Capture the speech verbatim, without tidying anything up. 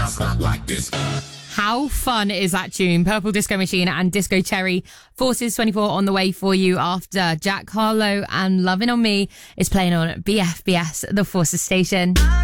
How fun is that tune? Purple Disco Machine and Disco Cherry. Forces twenty-four on the way for you after Jack Harlow and Lovin' On Me is playing on B F B S, the Forces station.